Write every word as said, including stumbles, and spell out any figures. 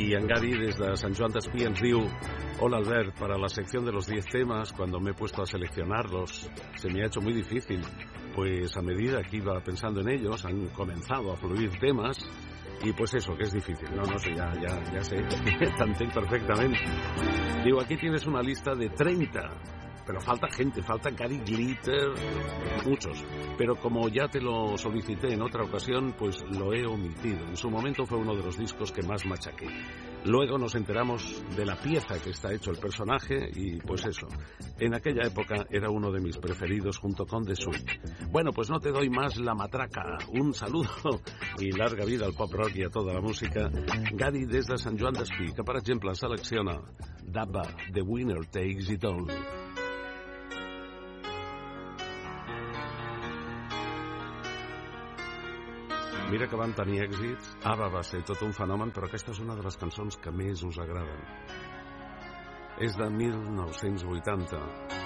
Y en Gary desde San Joan d'Espí ens diu: hola Albert, para la sección de los diez temas, cuando me he puesto a seleccionarlos, se me ha hecho muy difícil, pues a medida que iba pensando en ellos, han comenzado a fluir temas, y pues eso, que es difícil. No, no sé, ya, ya, ya sé, tanté perfectamente. Digo, aquí tienes una lista de treinta, pero falta gente, falta Gary Glitter, muchos. Pero como ya te lo solicité en otra ocasión, pues lo he omitido. En su momento fue uno de los discos que más machaqué. Luego nos enteramos de la pieza que está hecho el personaje y pues eso, en aquella época era uno de mis preferidos junto con The Sweet. Bueno, pues no te doy más la matraca. Un saludo i larga vida al pop rock i a tota la música. Gary des de Sant Joan d'Espí, que per exemple selecciona Dabba, The Winner Takes It All. Mira que van tenir èxits, ABBA va ser tot un fenomen, però aquesta és una de les cançons que més us agraden. És de mil nou-cents vuitanta.